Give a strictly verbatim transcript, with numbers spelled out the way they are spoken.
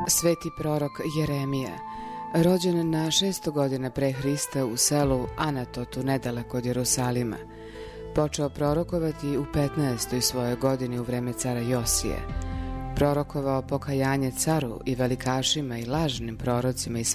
Sveti prorok Jeremija, rođen na šesto godine pre Hrista u selu Anatotu nedaleko od Jerusalima, počeo prorokovati u petnaestoj svojoj godini u vreme cara Josije. Prorokovao pokajanje caru i velikašima i lažnim prorocima i